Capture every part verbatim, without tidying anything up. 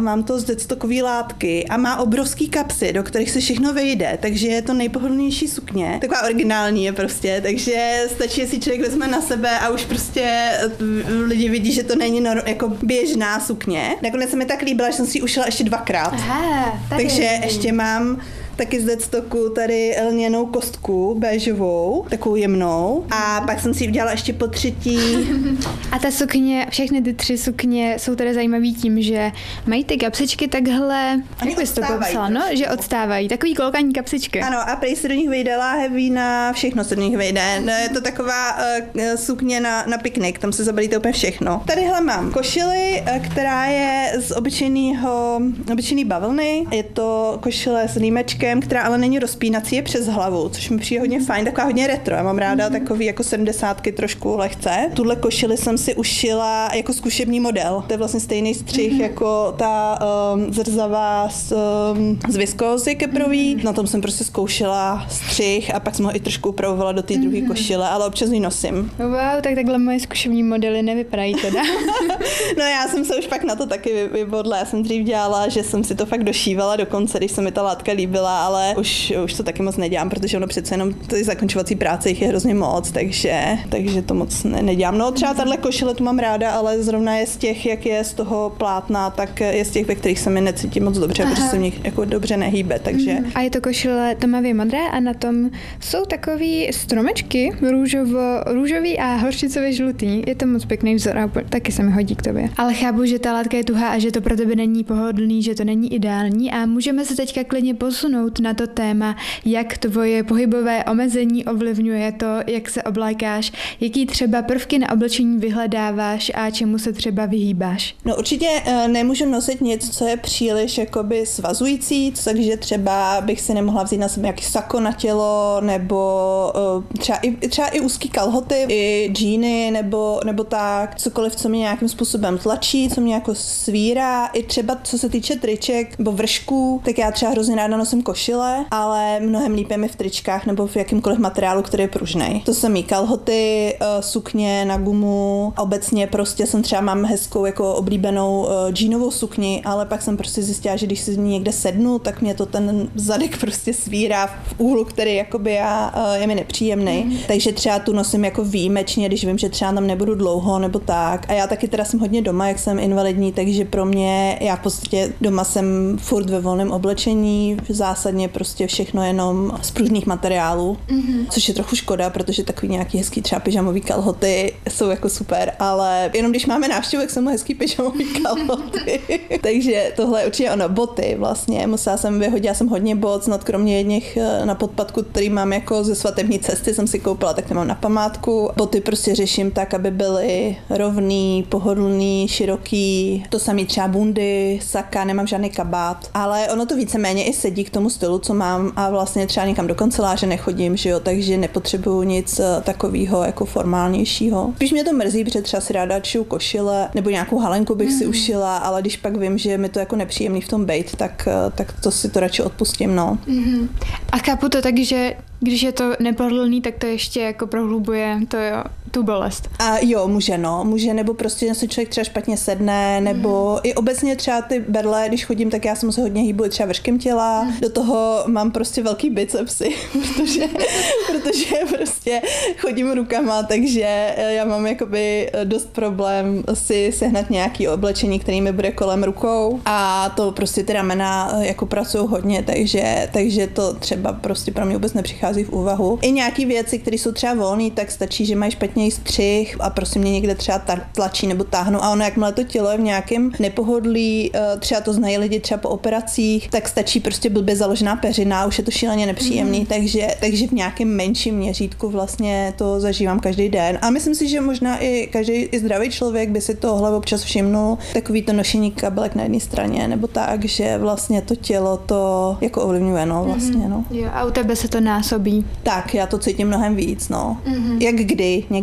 mám to z dectokový látky a má obrovský kapsy, do kterých se všechno vejde, takže je to nejpohodlnější sukně. Taková originální je prostě, takže stačí, jestli člověk vezme na sebe a už prostě lidi vidí, že to není nor- jako běžná sukně. Nakonec se mi tak líbila, že jsem si ji ušila ještě dvakrát. Aha, tady takže je. ještě mám taky z Deadstocku tady lněnou kostku béžovou, takovou jemnou. A pak jsem si udělala ještě po třetí. A ta sukně, všechny ty tři sukně jsou tady zajímavý tím, že mají ty kapsičky takhle, jak bys to popsala, no? Že odstávají. Takový kolkaní kapsičky. Ano, a prej se do nich vejde láheví na všechno se do nich vejde. No, je to taková uh, sukně na, na piknik, tam se zabalíte úplně všechno. Tadyhle mám košili, která je z obyčejného, obyčejný bavlny. Je to košile s límečkem, která ale není rozpínací, je přes hlavu, což mi přijde hodně fajn, taková hodně retro. Já mám ráda mm-hmm. takový jako sedmdesátky trošku lehce. Tuhle košili jsem si ušila jako zkušební model. To je vlastně stejný střih mm-hmm. jako ta um, zrzavá z, um, z viskózy keprový. Mm-hmm. Na tom jsem prostě zkoušela střih a pak jsem ho i trošku upravovala do té mm-hmm. druhé košile, ale občas ji nosím. Wow, tak takhle moje zkušební modely nevypadají teda. No já jsem se už pak na to taky vybodla. Já jsem dřív dělala, že jsem si to fakt došívala dokonce, když se mi ta látka líbila, ale už, už to taky moc nedělám, protože ono přece jenom ty zakončovací práce jich je hrozně moc, takže, takže to moc ne, nedělám. No třeba tahle košile tu mám ráda, ale zrovna je z těch, jak je z toho plátna, tak je z těch, ve kterých se mi necítím moc dobře, Aha. protože se v nich jako dobře nehýbe, takže. Mm. A je to košile tmavě modré a na tom jsou takový stromečky růžovo, růžový a hořčicově žlutý. Je to moc pěkný vzor a taky se mi hodí k tobě. Ale chápu, že ta látka je tuhá a že to pro tebe není pohodlný, že to není ideální a můžeme se teďka klidně posunout na to téma, jak tvoje pohybové omezení ovlivňuje to, jak se oblékáš, jaký třeba prvky na oblečení vyhledáváš a čemu se třeba vyhýbáš. No určitě nemůžu nosit nic, co je příliš jakoby svazující, takže třeba bych si nemohla vzít na sebe nějaký sako na tělo, nebo třeba i, třeba i úzký kalhoty, i džíny, nebo, nebo tak, cokoliv, co mě nějakým způsobem tlačí, co mě jako svírá, i třeba co se týče triček nebo vršků, tak já třeba hrozně ráda nosím košile, ale mnohem líp je mi v tričkách nebo v jakýmkoliv materiálu, který je pružnej. To jsem jí kalhoty, sukně na gumu, obecně prostě jsem třeba mám hezkou jako oblíbenou džínovou sukni, ale pak jsem prostě zjistila, že když si z ní někde sednu, tak mě to ten zadek prostě svírá v úhlu, který jakoby já, je mi nepříjemný. Mm. Takže třeba tu nosím jako výjimečně, když vím, že třeba tam nebudu dlouho nebo tak. A já taky teda jsem hodně doma, jak jsem invalidní, takže pro mě, já v podstatě doma jsem furt ve volném oblečení, zásadně prostě všechno jenom z pružných materiálů, mm-hmm. což je trochu škoda, protože takový nějaký hezký třeba pyžamový kalhoty jsou jako super, ale jenom když máme návštěvu, jak jsem hezký pyžamový kalhoty. Takže tohle je určitě ono, boty vlastně, musela jsem vyhodila jsem hodně bot, snad kromě jedných na podpadku, který mám jako ze svatební cesty, jsem si koupila, tak to mám na památku. Boty prostě řeším tak, aby byly rovný, pohodlný, široký, to samý třeba bundy, saka, nemám žádný kabát, ale ono to víceméně i sedí k tomu stylu, co mám a vlastně třeba někam do kanceláře nechodím, že jo, takže nepotřebuju nic takového jako formálnějšího. Spíš mě to mrzí, protože třeba si ráda šiju košile nebo nějakou halenku bych mm. si ušila, ale když pak vím, že mi to jako nepříjemný v tom bejt, tak, tak to si to radši odpustím, no. Mm. A chápu to tak, že když je to nepohodlný, tak to ještě jako prohlubuje to jo, tu bolest. A jo, může no, může, nebo prostě se člověk třeba špatně sedne, nebo mm. i obecně třeba ty berle, když chodím, tak já jsem se hodně hýbu třeba vrškem těla, mm. do toho mám prostě velký bicepsy, protože, protože prostě chodím rukama, takže já mám jakoby dost problém si sehnat nějaký oblečení, který mi bude kolem rukou a to prostě ty ramena jako pracují hodně, takže, takže to třeba prostě pro mě vůbec nepřichází v úvahu. I nějaký věci, které jsou třeba volné, tak stačí, že mají špatný střih a prostě mě někde třeba tlačí nebo táhnou a ono, jakmile to tělo je v nějakém nepohodlí, třeba to znají lidi třeba po operacích, tak stačí prostě blbě založená peřina, už je to šíleně nepříjemný, mm. takže, takže v nějakém menším měřítku vlastně to zažívám každý den. A myslím si, že možná i každý i zdravý člověk by si tohle občas všimnul, takový to nošení kabelek na jedné straně, nebo tak, že vlastně to tělo to jako ovlivňuje, no vlastně, no. Jo, a u tebe se to násobí. Tak, já to cítím mnohem víc, no. Mm-hmm. Jak kdy, někdy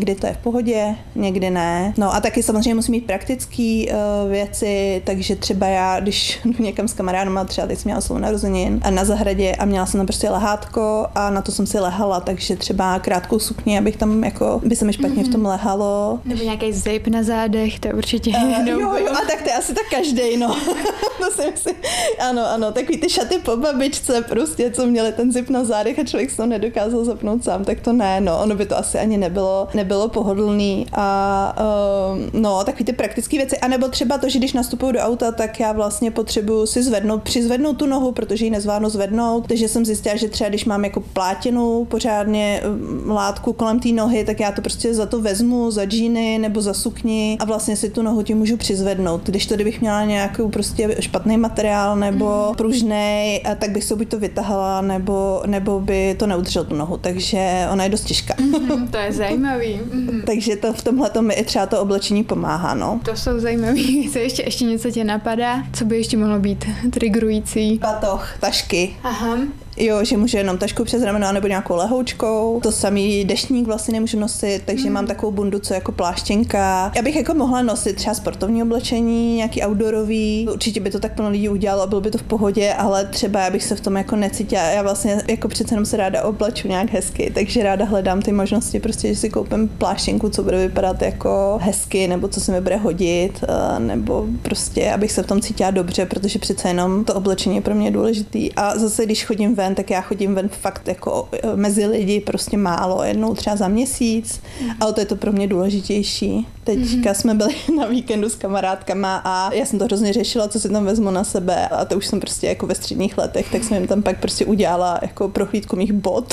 někdy to je v pohodě, někdy ne. No a taky samozřejmě musím mít praktické uh, věci, takže třeba já, když jdu někam s kamarádama, třeba teď jsem měla slovo narozenin a na zahradě a měla jsem tam prostě lehátko a na to jsem si lehala, takže třeba krátkou sukni, abych tam jako, by se mi špatně mm-hmm. v tom lehalo. Nebo nějaký zip na zádech, to je určitě. Uh, jo, jo, a tak to je asi tak každej, no. To si myslím, ano, ano, takový ty šaty po babičce prostě, co měli ten zip na zádech a člověk se to nedokázal zapnout sám, tak to ne, no, ono by to asi ani nebylo, nebylo pohodlný a uh, no, takový ty praktické věci, anebo třeba to, že když nastupuju do auta, tak já vlastně potřebuju si zvednout, přizvednout tu nohu, protože ji nezvládnu zvednout, takže jsem zjistila, že třeba když mám jako plátěnou pořádně látku kolem té nohy, tak já to prostě za to vezmu, za džíny nebo za sukni a vlastně si tu nohu tím můžu přizvednout. Když to, kdybych měla nějakou prostě špatný materiál nebo pružnej, tak bych se buď to vytahala, nebo, nebo by to neudržel tu nohu, takže ona je dost těžká. Mm-hmm, to je zajímavý. Mm-hmm. Takže to v tomhle mi i třeba to oblečení pomáhá, no. To jsou zajímavý. Co ještě, ještě něco tě napadá? Co by ještě mohlo být triggerující? Batoh, tašky. Aha. Jo, že můžu jenom tašku přes rameno nebo nějakou lehoučkou. To samý deštník vlastně nemůžu nosit, takže mm. mám takovou bundu, co jako pláštěnka. Já bych jako mohla nosit třeba sportovní oblečení, nějaký outdoorový. Určitě by to tak plno lidí udělalo a bylo by to v pohodě, ale třeba já bych se v tom jako necítila. Já vlastně jako přece jenom se ráda obleču nějak hezky, takže ráda hledám ty možnosti, prostě, že si koupím pláštěnku, co bude vypadat jako hezky, nebo co se mi bude hodit, nebo prostě, abych se v tom cítila dobře, protože přece jenom to oblečení je pro mě důležitý. A zase, když chodím ven, tak já chodím ven fakt jako mezi lidi prostě málo, jednou třeba za měsíc, mm. ale to je to pro mě důležitější. Teďka mm. jsme byli na víkendu s kamarádkama a já jsem to hrozně řešila, co si tam vezmu na sebe a to už jsem prostě jako ve středních letech, tak jsem jim tam pak prostě udělala jako prohlídku mých bot.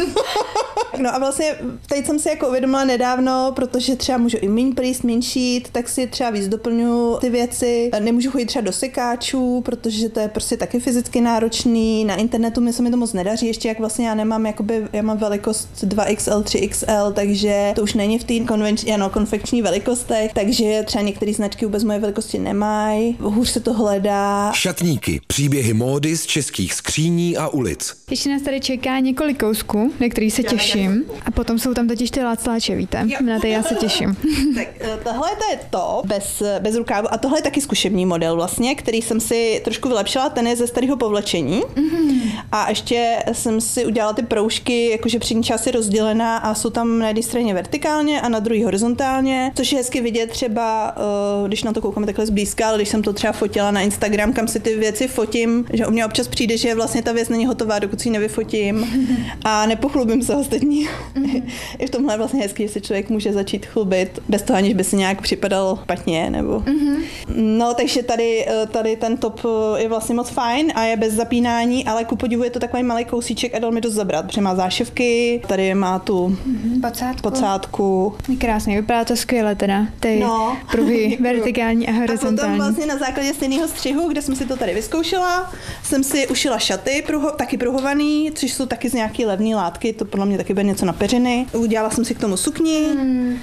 No a vlastně teď jsem si jako uvědomila nedávno, protože třeba můžu i míň plíst, míň šít, tak si třeba víc doplňuji ty věci. Nemůžu chodit třeba do sekáčů, protože to je prostě taky fyzicky náročný. Na internetu mi se mi to moc nedaří, ještě jak vlastně já nemám, jakoby, já mám velikost dva X L, tři X L, takže to už není v té konvenční, ano, konfekční velikostech, takže třeba některé značky vůbec moje velikosti nemají. Hůř se to hledá. Šatníky, příběhy módy z českých skříní a ulic. Ještě nás tady čeká několik kousků, na který se těším. A potom jsou tam totiž ty lácláče, víte? Jo. Na ty já se těším. Tak tohle to je to, bez, bez rukávu. A tohle je taky zkušební model vlastně, který jsem si trošku vylepšila, ten je ze starého povlečení. Mm-hmm. A ještě jsem si udělala ty proužky, jakože přední část je rozdělená a jsou tam na jedné straně vertikálně a na druhé horizontálně, což je hezky vidět třeba, když na to koukáme takhle zblízka, ale když jsem to třeba fotila na Instagram, kam si ty věci fotím, že u mě občas přijde, že vlastně ta věc není hotová, dokud si ji nevyfotím a nepochlubím se ostatní. Mm-hmm. I v tomhle je vlastně hezký, že se člověk může začít chlubit bez toho, aniž by si nějak připadal špatně, nebo... Mm-hmm. No, takže tady, tady ten top je vlastně moc fajn a je bez zapínání, ale ku podivu je to takový malý kousíček a dal mi dost zabrat, protože má zášivky, tady má tu mm-hmm. pocátku. pocátku. Krásně, vypadá to skvěle teda, ty no. pruhy vertikální a horizontální. A potom vlastně na základě stejného střihu, kde jsem si to tady vyzkoušela, jsem si ušila šaty, pruho, taky pruhovaný, což jsou taky z nějaký levné látky, to podle mě taky bude něco na peřiny. Udělala jsem si k tomu sukni, mm.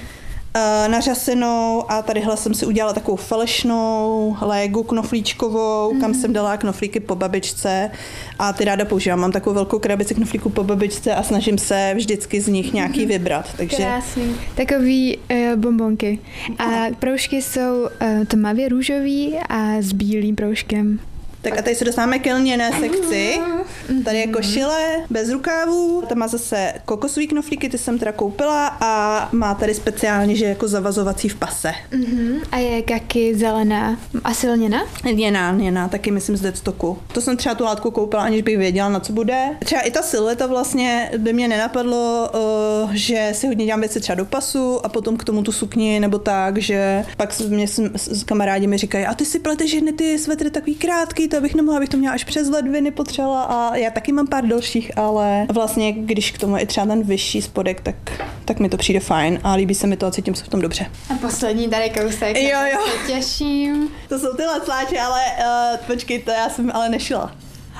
nařasenou a tadyhle jsem si udělala takovou falešnou légu knoflíčkovou, mm. kam jsem dala knoflíky po babičce a ty ráda používám. Mám takovou velkou krabici knoflíků po babičce a snažím se vždycky z nich nějaký vybrat. Takže... Krásný. Takový uh, bonbonky. A proužky jsou uh, tmavě růžový a s bílým proužkem. Tak a tady se dostáváme k lněné sekci. Tady je košile bez rukávů. Tam má zase kokosový knoflíky, ty jsem teda koupila a má tady speciálně, že jako zavazovací v pase. Uh-huh. A je kaky zelená. Asi lněná? Lněná, lněná, taky myslím z Deadstocku. To jsem třeba tu látku koupila, aniž bych věděla, na co bude. Třeba i ta silueta vlastně by mě nenapadlo, uh, že si hodně dělám věci třeba do pasu a potom k tomu tu sukni nebo tak, že pak mě s, s kamarádi mi říkají, a ty si pleteš jedny ty svetry takový krátký, to abych nemohla, abych to měla až přes ledviny potřebovala a já taky mám pár dalších, ale vlastně když k tomu je třeba ten vyšší spodek, tak, tak mi to přijde fajn a líbí se mi to a cítím se v tom dobře. A poslední tady kousek, jo, jo. se těším. To jsou ty lecláče, ale uh, počkej, to já jsem ale nešila.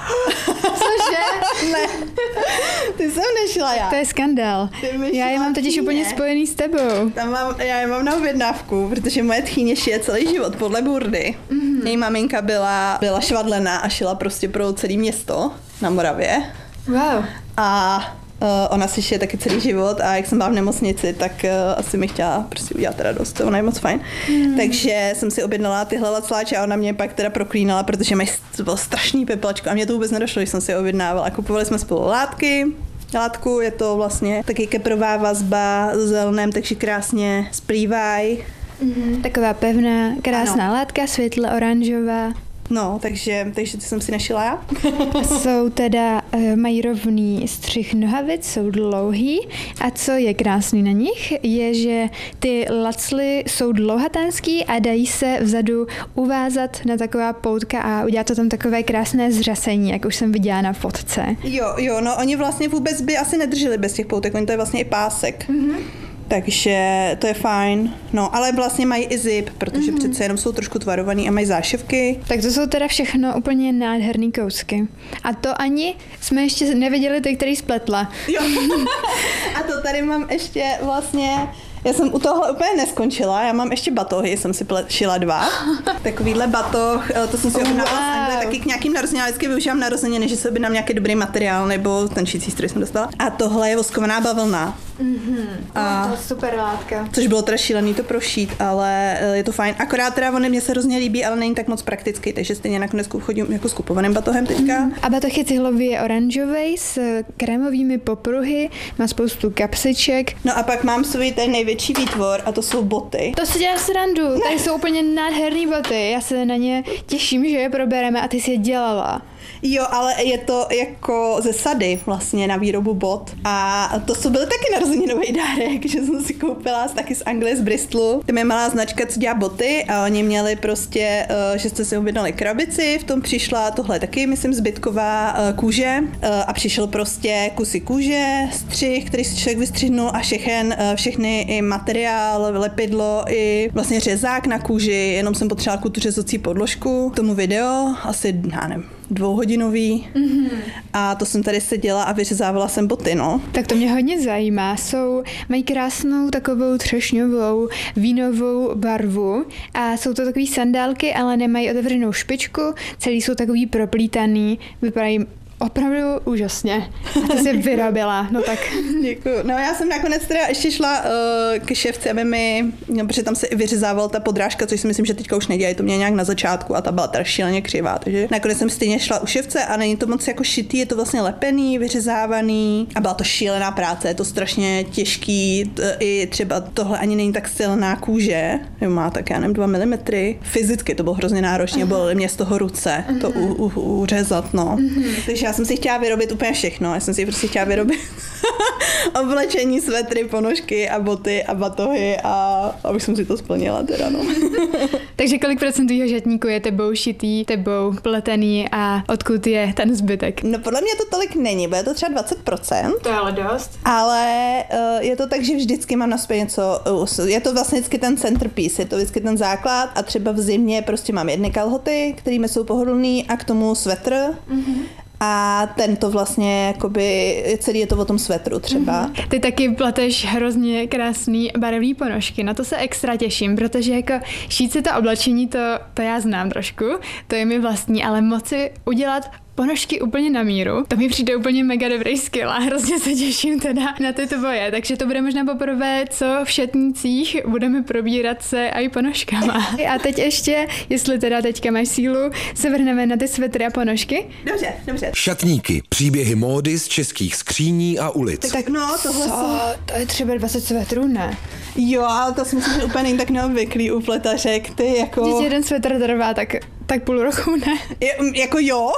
Cože? Ne. Ty jsem nešila já. To je skandál. Já je mám totiž úplně spojený s tebou. Tam mám, já je mám na objednávku, protože moje tchýně šije celý život podle burdy. Mm-hmm. Její maminka byla, byla švadlená a šila prostě pro celé město na Moravě. Wow. A ona si šije taky celý život a jak jsem byla v nemocnici, tak uh, asi mi chtěla prostě udělat radost, ona je moc fajn. Mm. Takže jsem si objednala tyhle lacláče a ona mě pak teda proklínala, protože mají bylo strašný peplačko a mě to vůbec nedošlo, když jsem si je objednávala. Kupovali jsme spolu látky, látku, je to vlastně taky keprová vazba s zelenem, takže krásně splývají. Mm-hmm. Taková pevná, krásná ano. látka, světle oranžová. No, takže, takže to jsem si našila já. Jsou teda, mají rovný střih nohavic, jsou dlouhý a co je krásný na nich, je, že ty lacly jsou dlouhatánský a dají se vzadu uvázat na taková poutka a udělat to tam takové krásné zřasení, jak už jsem viděla na fotce. Jo, jo, no oni vlastně vůbec by asi nedrželi bez těch poutek, oni to je vlastně i pásek. Mm-hmm. Takže to je fajn. No, ale vlastně mají i zip, protože mm-hmm. přece jenom jsou trošku tvarovaný a mají zášivky. Tak to jsou teda všechno úplně nádherný kousky. A to ani jsme ještě neviděli ty, který spletla. Jo. A to tady mám ještě vlastně... Já jsem u tohle úplně neskončila, já mám ještě batohy, jsem si šila dva. Takovýhle batoh, to jsem si objednávala z Anglie, taky k nějakým narozeninám, vždycky využívám narozeniny, že se objednám nějaký dobrý materiál, nebo ten šící stroj jsem dostala. A tohle je voskovaná bavlna. Mm-hmm. A to je super látka. Což bylo teda šílený to prošít, ale je to fajn. Akorát teda on mě se hrozně líbí, ale není tak moc praktický, takže stejně nakonec chodím jako s kupovaným batohem teďka. Mm. A batoh je cihlově oranžový s krémovými popruhy, má spoustu kapsiček. No a pak mám svůj ten největší výtvor a to jsou boty. To si dělá srandu, ne. Tady jsou úplně nádherný boty, já se na ně těším, že je probereme a ty jsi je dělala. Jo, ale je to jako ze sady vlastně na výrobu bot. A to jsou byl taky narozeninový dárek, že jsem si koupila taky z Anglie, z Bristolu. Tam je malá značka, co dělá boty a oni měli prostě, že jste si objednali krabici, v tom přišla tohle taky, myslím, zbytková kůže a přišel prostě kusy kůže, střih, který si člověk vystřihnul a všechen, všechny i materiál, lepidlo i vlastně řezák na kůži, jenom jsem potřebovala tu řezací podložku. K tomu video asi, já nevím, dvouhodinový mm-hmm. a to jsem tady seděla a vyřezávala jsem boty, no. Tak to mě hodně zajímá. Jsou, mají krásnou takovou třešňovou vínovou barvu a jsou to takový sandálky, ale nemají otevřenou špičku, celý jsou takový proplítaný, vypadají opravdu úžasně. A ty jsi vyrobila, no tak. Děkuju. No já jsem nakonec teda ještě šla uh, k šéfce, aby mi, no, protože tam se i vyřezávala ta podrážka, což si myslím, že teďka už nedělají, to mě nějak na začátku a ta byla teda šíleně křivá, takže nakonec jsem stejně šla u šéfce a není to moc jako šitý, je to vlastně lepený, vyřezávaný a byla to šílená práce, je to strašně těžký, t- i třeba tohle ani není tak silná kůže, jo, má tak já nevím, dva milimetry. Fyzicky to bylo hrozně náročně, bolely mě z toho ruce, uh-huh. to u, u, uřezat, no. Uh-huh. Takže já jsem si chtěla vyrobit úplně všechno. Já jsem si prostě chtěla vyrobit oblečení, svetry, ponožky a boty a batohy a, a už jsem si to splnila teda, no. Takže kolik procent tvýho žatníku je tebou šitý, tebou pletený a odkud je ten zbytek? No podle mě to tolik není, bude to třeba dvacet procent. To je ale dost. Ale uh, je to tak, že vždycky mám na sobě něco, uh, je to vlastně vždycky ten centerpiece, je to vždycky ten základ a třeba v zimě prostě mám jedny kalhoty, kterými jsou pohodlný a k tomu svetr. Mm-hmm. A tento vlastně, jakoby, celý je to o tom svetru třeba. Mm-hmm. Ty taky pleteš hrozně krásný barevný ponožky, na to se extra těším, protože jako šít si to oblečení, to, to já znám trošku, to je mi vlastní, ale moci udělat ponožky úplně na míru. To mi přijde úplně mega dobrý skill a hrozně se těším teda na ty tvoje. Takže to bude možná poprvé, co v šatnících budeme probírat se i ponožkama. A teď ještě, jestli teda teďka máš sílu, se vrhneme na ty svetry a ponožky. Dobře, dobře. Šatníky, příběhy módy z českých skříní a ulic. Tak, tak no, tohle Co? jsou... To je třeba dvacet svetrů, ne? Jo, ale to si myslím, že úplně není tak neobvyklý u pletařek, ty jako... Když jeden svetr trvá, tak, tak půl roku, ne? Je, jako jo,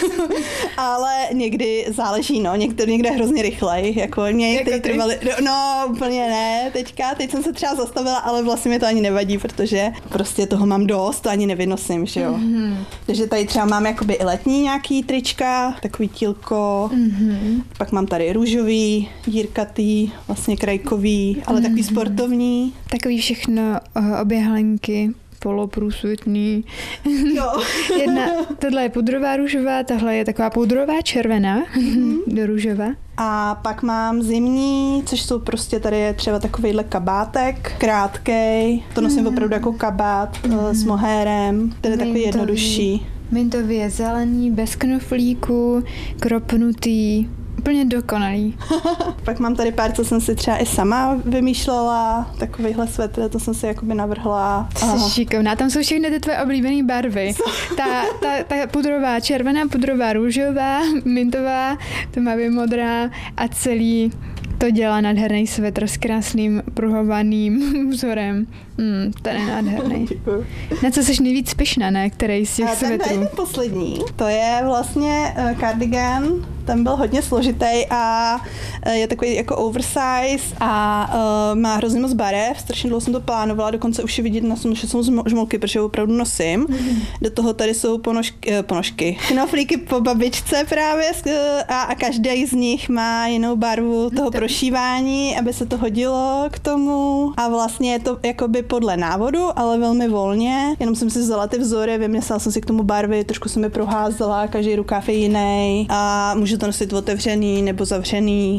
ale někdy záleží, no, někdy, někde hrozně rychlej, jako mě některý trvaly, no úplně ne, teďka, teď jsem se třeba zastavila, ale vlastně mi to ani nevadí, protože prostě toho mám dost, to ani nevynosím, že jo. Mm-hmm. Takže tady třeba mám jakoby i letní nějaký trička, takový tílko, mm-hmm. pak mám tady růžový, dírkatý, vlastně krajkový, ale mm-hmm. takový sportovní. Takový všechno uh, oběhlenky. Poloprůsvitný. Jo. Jedna, tohle je pudrová růžová, tahle je taková pudrová červená, mm-hmm. do růžová. A pak mám zimní, což jsou prostě tady je třeba takovejhle kabátek, krátkej, to nosím mm. opravdu jako kabát mm. s mohérem, ten je takový jednodušší. Mintový je zelený, bez knoflíku, kropnutý, úplně dokonalý. Pak mám tady pár, co jsem si třeba i sama vymýšlela, takovýhle svetr, to jsem si jakoby navrhla. Jsi šikovná, tam jsou všechny ty tvoje oblíbené barvy. Ta, ta, ta pudrová, červená, pudrová, růžová, mintová, tmavě modrá a celý to dělá nádherný svetr s krásným pruhovaným vzorem. Hmm, ten je nádherný. Na co jsi nejvíc pyšná, ne? Který z těch a svetrů? Ten poslední, to je vlastně uh, cardigan, ten byl hodně složitý a uh, je takový jako oversize a uh, má hrozně moc barev, strašně dlouho jsem to plánovala, dokonce už je vidět na tom, že jsou žmolky, protože ho opravdu nosím. Mm-hmm. Do toho tady jsou ponožky, uh, ponožky, knoflíky po babičce právě uh, a, a každý z nich má jinou barvu toho to... prošívání, aby se to hodilo k tomu a vlastně je to jakoby podle návodu, ale velmi volně. Jenom jsem si vzala ty vzory, vyměsala jsem si k tomu barvy, trošku jsem je proházela, každý rukáv je jiný a můžu to nosit otevřený nebo zavřený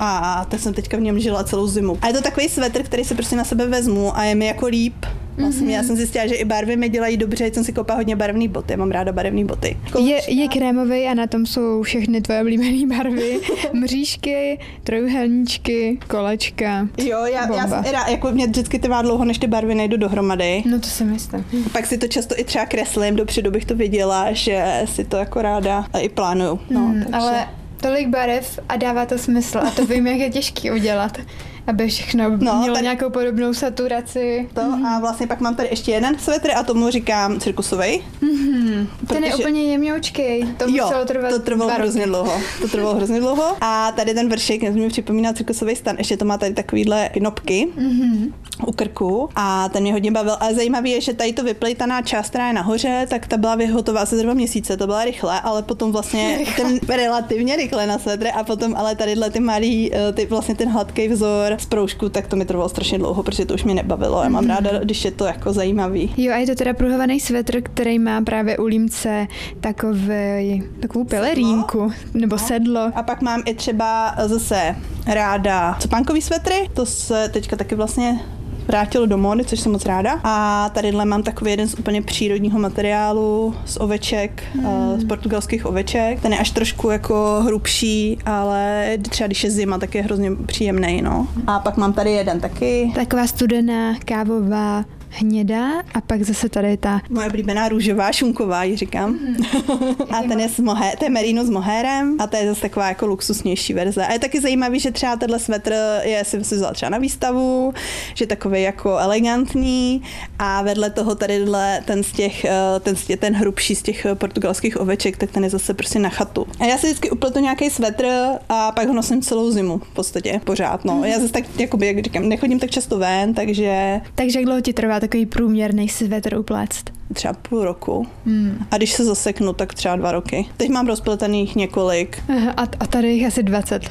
a tak jsem teďka v něm žila celou zimu. A je to takový svetr, který si prostě na sebe vezmu a je mi jako líp. Vlastně mm-hmm. Já jsem zjistila, že i barvy mi dělají dobře, jsem si koupila hodně barevný boty, mám ráda barevný boty. Je, je krémový a na tom jsou všechny tvoje oblíbené barvy. Mřížky, trojuhelníčky, kolečka. Jo, já, já jsem rád, jako mě vždycky trvá dlouho, než ty barvy nejdu dohromady. No to si myslím. Pak si to často i třeba kreslím, dopředu bych to viděla, že si to jako ráda i plánuju. No, mm, ale tolik barev a dává to smysl a to vím, jak je těžký udělat. Aby všechno no, mělo tady nějakou podobnou saturaci. To mm-hmm. A vlastně pak mám tady ještě jeden svetr a tomu říkám cirkusovej. Mm-hmm. Protože... Ten je úplně jemňoučkej. To jo, muselo trvat to trvalo hrozně dlouho. To trvalo hrozně dlouho. A tady ten vršek, mi připomíná cirkusový stan, ještě to má tady takovýhle knopky mm-hmm. u krku a ten mě hodně bavil. A zajímavý je, že tady to vyplejtaná část, která je nahoře, tak ta byla vyhotová asi za dva měsíce, to byla rychle, ale potom vlastně ten relativně rychle na svetr a potom ale tadyhle ty malý, ty vlastně ten hladký vzor z proužku, tak to mi trvalo strašně dlouho, protože to už mě nebavilo. Já mám ráda, když je to jako zajímavý. Jo, a je to teda pruhovaný svetr, který má právě u límce takový, takovou pelerínku, nebo no. sedlo. A pak mám i třeba zase ráda copánkový svetry, to se teďka taky vlastně vrátilo do módy, což jsem moc ráda. A tadyhle mám takový jeden z úplně přírodního materiálu, z oveček, hmm. z portugalských oveček. Ten je až trošku jako hrubší, ale třeba když je zima, tak je hrozně příjemný, no. A pak mám tady jeden taky. Taková studená, kávová, hnědá a pak zase tady ta... Moje oblíbená růžová, šunková, ji říkám. Mm. A ten je s mohe, to je merino s mohérem a to je zase taková jako luxusnější verze. A je taky zajímavý, že třeba tenhle svetr je si vzala třeba na výstavu, že je takový jako elegantní a vedle toho tadyhle ten z těch, ten, z těch, ten hrubší z těch portugalských oveček, tak ten je zase prostě na chatu. A já si vždycky upletu nějaký svetr a pak ho nosím celou zimu v podstatě, pořád, no. Já zase tak, jakoby, jak říkám, nechodím tak často ven, takže... Takže jak dlouho ti trvá takový průměrný svetr upléct? Třeba půl roku. Hmm. A když se zaseknu, tak třeba dva roky. Teď mám rozpletených několik. Aha, a, a tady jich asi dvacet.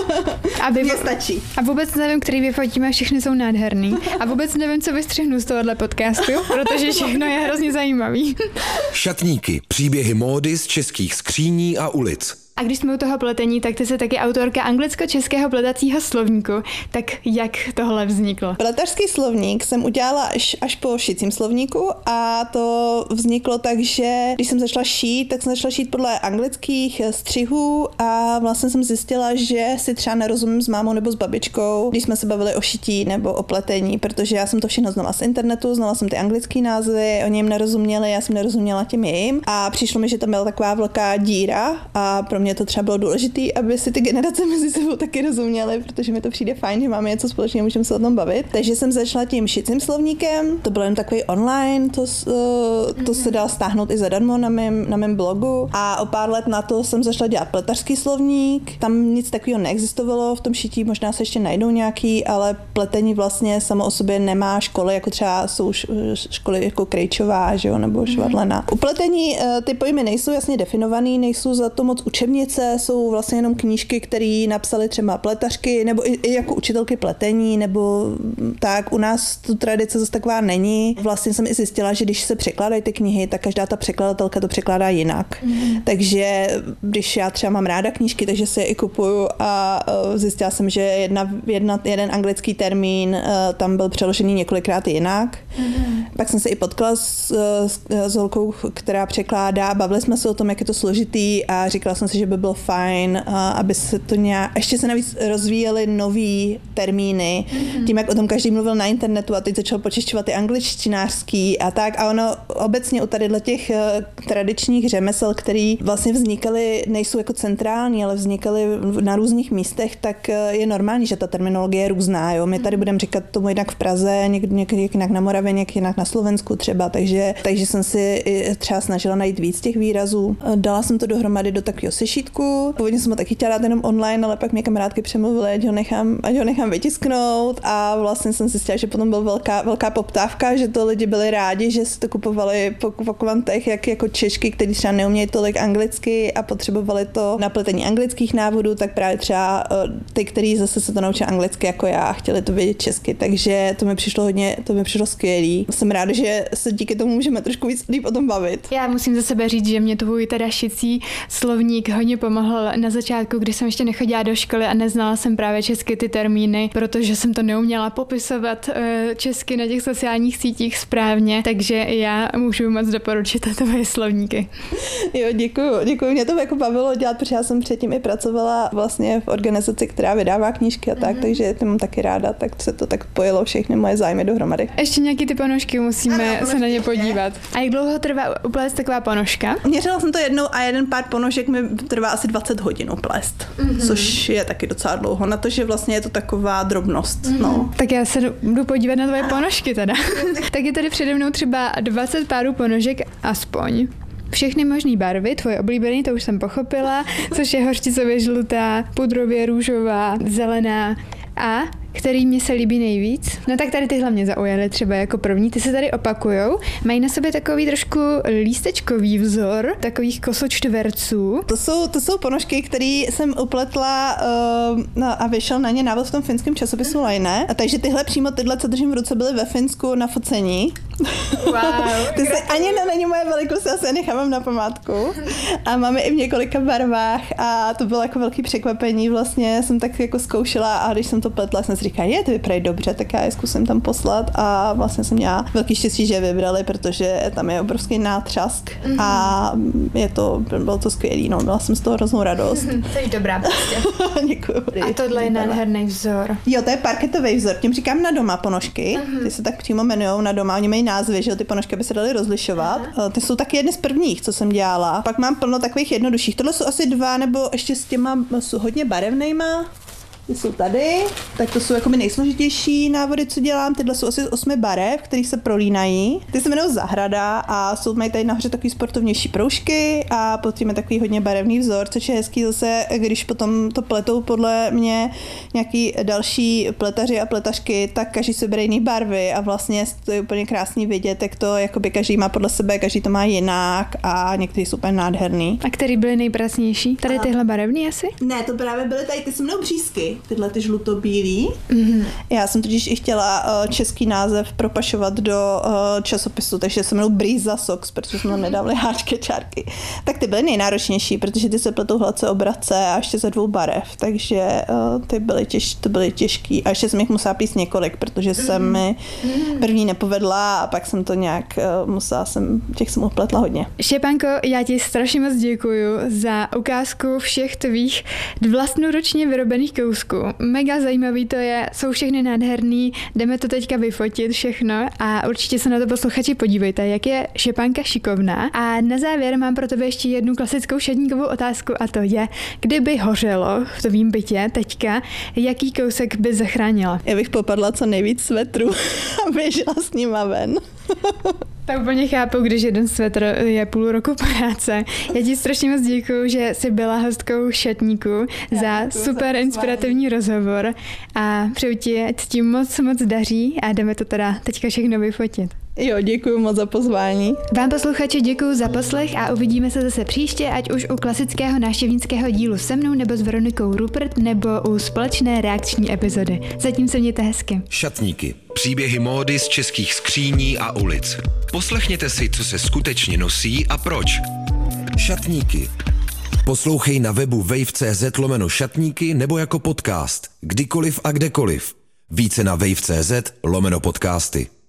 Aby mě stačí. A vůbec nevím, který vyfotíme, všechny jsou nádherný. A vůbec nevím, co vystřihnu z tohohle podcastu, protože všechno je hrozně zajímavý. Šatníky, příběhy módy z českých skříní a ulic. A když jsme u toho pletení, tak ty jsi taky autorka anglicko-českého pletacího slovníku. Tak jak tohle vzniklo? Pletařský slovník jsem udělala až, až po šicím slovníku a to vzniklo tak, že když jsem začala šít, tak jsem začala šít podle anglických střihů a vlastně jsem zjistila, že si třeba nerozumím s mámou nebo s babičkou, když jsme se bavili o šití nebo o pletení, protože já jsem to všechno znala z internetu, znala jsem ty anglické názvy, oni jim nerozuměli, já jsem nerozuměla těm jejím a přišlo mi, že tam byla taková velká díra a pro mě to třeba bylo důležité, aby si ty generace mezi sebou taky rozuměly, protože mi to přijde fajn, že máme něco společného, můžeme se o tom bavit. Takže jsem začala tím šicím slovníkem, to bylo jen takový online, to, to se dalo stáhnout i zadarmo na mém, na mém blogu a o pár let na to jsem začala dělat pletařský slovník, tam nic takového neexistovalo v tom šití, možná se ještě najdou nějaký, ale pletení vlastně samo o sobě nemá školy, jako třeba jsou školy jako Krejčová, že jo, nebo Švadlena. U pletení ty pojmy nejsou jasně definovaný, nejsou za to moc učebnice, jsou vlastně jenom knížky, které napsaly třeba pletařky, nebo i, i jako učitelky pletení, nebo tak. U nás tu tradice zase taková není. Vlastně jsem i zjistila, že když se překládají ty knihy, tak každá ta překladatelka to překládá jinak. Mm. Takže když já třeba mám ráda knížky, takže si je i kupuju a zjistila jsem, že jedna, jedna, jeden anglický termín tam byl přeložený několikrát jinak. Mm. Pak jsem se i potkala s, s, s holkou, která překládá, bavili jsme se o tom, jak je to složitý a říkala jsem si, že by bylo fajn, aby se to nějak, ještě se navíc rozvíjely nový termíny, mm-hmm. tím, jak o tom každý mluvil na internetu a teď začal počešťovat i angličtinářský a tak a ono obecně u tadyhle těch tradičních řemesel, který vlastně vznikaly, nejsou jako centrální, ale vznikaly na různých místech, tak je normální, že ta terminologie je různá, jo. My tady budeme říkat tomu jinak v Praze, někdy, někdy jinak na Moravě, někdy jinak na Slovensku třeba, takže, takže jsem si třeba snažila najít víc těch výrazů. Dala jsem to dohromady do takového sešítku. Původně jsem ho taky chtěla dát jenom online, ale pak mě kamarádky přemluvily, ať ho nechám, ať ho nechám vytisknout a vlastně jsem zjistila, že potom byla velká, velká poptávka, že to lidi byli rádi, že si to kupovali po, po kvantech, jak jako Češky, kteří třeba neumějí tolik anglicky a potřebovali to na pletení anglických návodů, tak právě třeba ty, kteří zase se to naučili anglicky jako já a chtěli to vědět česky, takže to mi přišlo hodně, to mi přišlo skvělý. Jsem ráda, že se díky tomu můžeme trošku víc líp o tom bavit. Já musím za sebe říct, že mě tvůj teda šicí slovník hodně pomohl na začátku, kdy jsem ještě nechodila do školy a neznala jsem právě česky ty termíny, protože jsem to neuměla popisovat česky na těch sociálních sítích správně, takže já můžu moc doporučit tvoje slovníky. Jo, děkuju, děkuju. Mě to jako bavilo dělat, protože já jsem předtím i pracovala vlastně v organizaci, která vydává knížky a tak, mm-hmm. takže to mám taky ráda, tak se to tak pojilo všechny moje zájmy dohromady. Ještě nějaký ty ponožky musíme ano, se na ně podívat. A jak dlouho trvá uplést taková ponožka? Měřila jsem to jednou a jeden pár ponožek mi trvá asi dvacet hodin uplést, mm-hmm. což je taky docela dlouho, na to, že vlastně je to taková drobnost. Mm-hmm. No. Tak já se jdu podívat na tvoje ponožky teda. Tak je tady přede mnou třeba dvacet párů ponožek aspoň. Všechny možný barvy, tvoje oblíbený, to už jsem pochopila, což je hořčicově žlutá, pudrově růžová, zelená a který mě se líbí nejvíc. No tak tady tyhle mě zaujaly třeba jako první, ty se tady opakujou. Mají na sobě takový trošku lístečkový vzor, takových kosočtverců. To jsou, to jsou ponožky, které jsem upletla uh, no, a vyšel na ně návod v tom finském časopisu Line. A takže tyhle přímo tyhle, co držím v ruce, byly ve Finsku na focení. Wow. Ty se ani není moje velikost, já se je nechávám na památku. A máme i v několika barvách a to bylo jako velký překvapení. Vlastně jsem tak jako zkoušela a když jsem to pletla, jsem si říkala, je, ty vypadají dobře, tak já je zkusím tam poslat a vlastně jsem měla velký štěstí, že je vybrali, protože tam je obrovský nátřask mm-hmm. a je to, bylo to skvělý, no, měla jsem z toho hroznou radost. Jsi dobrá prostě. Děkuju. A tohle je nádherný vzor. Jo, to je parketový vzor, tím říkám na doma ponožky, mm-hmm. ty se tak přímo jmenujou na doma, oni mají názvy, že ty ponožky by se daly rozlišovat. Aha. Ty jsou taky jedny z prvních, co jsem dělala. Pak mám plno takových jednodušších. Tohle jsou asi dva, nebo ještě s těma jsou hodně barevnejma. Ty jsou tady, tak to jsou jako nejsložitější návody, co dělám. Tyhle jsou asi z osmi barev, které se prolínají. Ty se jmenují Zahrada a jsou mají tady nahoře takový sportovnější proužky a potom je takový hodně barevný vzor, což je hezký zase, když potom to pletou podle mě nějaký další pletaři a pletařky, tak každý se bere jiný barvy a vlastně to je úplně krásný vidět, jak to jakoby každý má podle sebe, každý to má jinak a některý jsou úplně nádherný. A který byly nejpracnější? Tady a... tyhle barevný asi? Ne, to právě byly tady, ty se mnou břízky. Tyhle ty žlutobílý. Mm-hmm. Já jsem totiž i chtěla uh, český název propašovat do uh, časopisu, takže se jmenuji Brýza Socks, protože jsme tam nedávali háčky, čárky. Tak ty byly nejnáročnější, protože ty se pletou hladce obrace a ještě ze dvou barev, takže uh, ty byly, těž, ty byly těžký. A ještě jsem jich musela píst několik, protože mm-hmm. jsem mi první nepovedla a pak jsem to nějak uh, musela, jsem, těch jsem upletla hodně. Štěpánko, já ti strašně moc děkuju za ukázku všech tvých vlastnoručně vyrobených kousků. Mega zajímavý to je, jsou všechny nádherný, jdeme to teďka vyfotit všechno a určitě se na to posluchači podívejte, jak je Štěpánka šikovná. A na závěr mám pro tebe ještě jednu klasickou šedníkovou otázku a to je, kdyby hořelo v tvým bytě teďka, jaký kousek by zachránila? Já bych popadla co nejvíc svetru a běžela s nima ven. Tak úplně chápu, když jeden svetr je půl roku práce. Já ti strašně moc děkuju, že jsi byla hostkou Šatníku za super inspirativní rozhovor a přeju ti, ať tím moc moc daří a jdeme to teda teďka všechno vyfotit. Jo, děkuju moc za pozvání. Vám posluchači děkuju za poslech a uvidíme se zase příště, ať už u klasického návštěvnického dílu se mnou nebo s Veronikou Rupert nebo u společné reakční epizody. Zatím se mějte hezky. Šatníky. Příběhy módy z českých skříní a ulic. Poslechněte si, co se skutečně nosí a proč. Šatníky. Poslouchej na webu wave tečka cz lomeno šatníky nebo jako podcast. Kdykoliv a kdekoliv. Více na wave tečka cz lomeno podcasty.